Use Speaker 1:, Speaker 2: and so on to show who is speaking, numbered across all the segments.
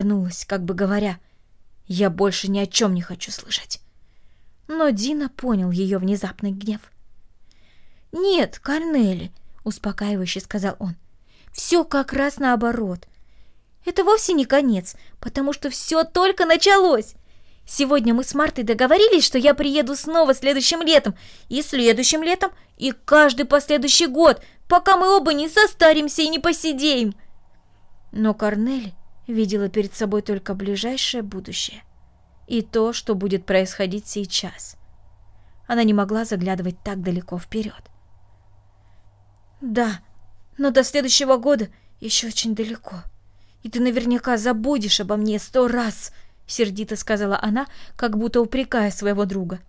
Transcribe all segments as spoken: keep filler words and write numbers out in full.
Speaker 1: отвернулась, как бы говоря: «Я больше ни о чем не хочу слышать». Но Дина понял ее внезапный гнев. «Нет, Корнели», — успокаивающе сказал он, — «все как раз наоборот. Это вовсе не конец, потому что все только началось. Сегодня мы с Мартой договорились, что я приеду снова следующим летом, и следующим летом, и каждый последующий год, пока мы оба не состаримся и не посидеем». Но Корнели видела перед собой только ближайшее будущее и то, что будет происходить сейчас. Она не могла заглядывать так далеко вперед. «Да, но до следующего года еще очень далеко, и ты наверняка забудешь обо мне сто раз», — сердито сказала она, как будто упрекая своего друга.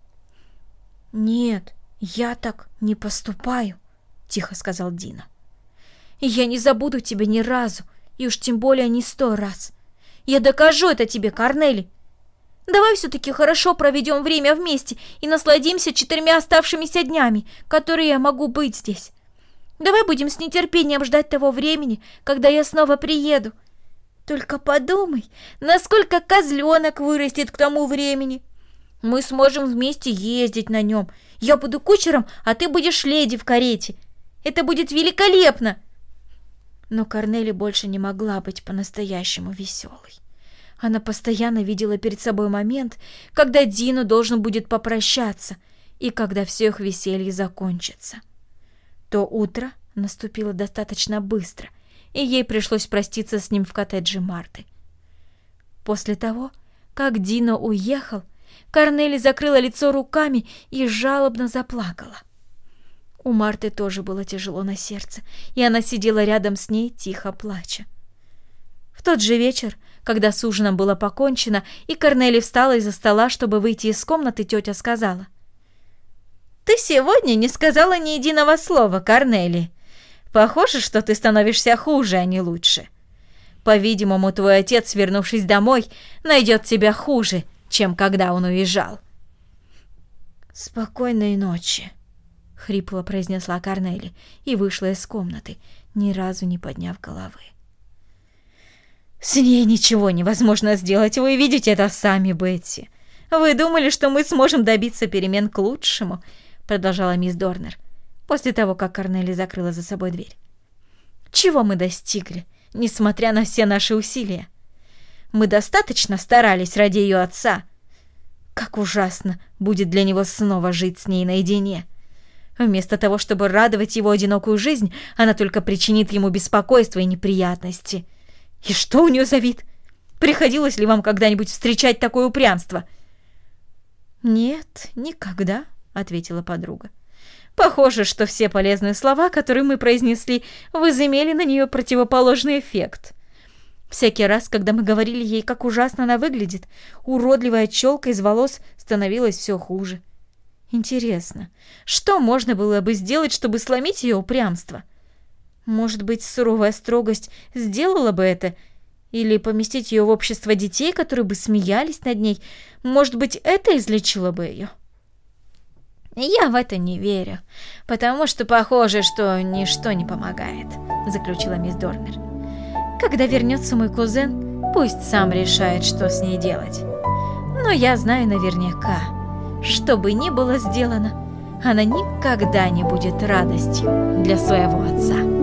Speaker 1: «Нет, я так не поступаю», — тихо сказал Дина. «Я не забуду тебя ни разу, и уж тем более не сто раз. Я докажу это тебе, Корнели. Давай все-таки хорошо проведем время вместе и насладимся четырьмя оставшимися днями, которые я могу быть здесь. Давай будем с нетерпением ждать того времени, когда я снова приеду. Только подумай, насколько козленок вырастет к тому времени. Мы сможем вместе ездить на нем. Я буду кучером, а ты будешь леди в карете. Это будет великолепно!» Но Корнели больше не могла быть по-настоящему веселой. Она постоянно видела перед собой момент, когда Дину должен будет попрощаться и когда все их веселье закончится. То утро наступило достаточно быстро, и ей пришлось проститься с ним в коттедже Марты. После того, как Дино уехал, Корнели закрыла лицо руками и жалобно заплакала. У Марты тоже было тяжело на сердце, и она сидела рядом с ней, тихо плача. В тот же вечер, когда с ужином было покончено, и Корнели встала из-за стола, чтобы выйти из комнаты, тетя сказала: «Ты сегодня не сказала ни единого слова, Корнели. Похоже, что ты становишься хуже, а не лучше. По-видимому, твой отец, вернувшись домой, найдет тебя хуже, чем когда он уезжал». «Спокойной ночи», — хрипло произнесла Корнели и вышла из комнаты, ни разу не подняв головы. «С ней ничего невозможно сделать, вы видите это сами, Бетти. Вы думали, что мы сможем добиться перемен к лучшему?» Продолжала мисс Дорнер, после того, как Корнели закрыла за собой дверь. «Чего мы достигли, несмотря на все наши усилия? Мы достаточно старались ради ее отца. Как ужасно будет для него снова жить с ней наедине. Вместо того, чтобы радовать его одинокую жизнь, она только причинит ему беспокойство и неприятности. И что у нее за вид? Приходилось ли вам когда-нибудь встречать такое упрямство?» «Нет, никогда», — ответила подруга. «Похоже, что все полезные слова, которые мы произнесли, возымели на нее противоположный эффект. Всякий раз, когда мы говорили ей, как ужасно она выглядит, уродливая челка из волос становилась все хуже. Интересно, что можно было бы сделать, чтобы сломить ее упрямство? Может быть, суровая строгость сделала бы это? Или поместить ее в общество детей, которые бы смеялись над ней? Может быть, это излечило бы ее?» «Я в это не верю, потому что похоже, что ничто не помогает», — заключила мисс Дорнер. «Когда вернется мой кузен, пусть сам решает, что с ней делать. Но я знаю наверняка, что бы ни было сделано, она никогда не будет радостью для своего отца».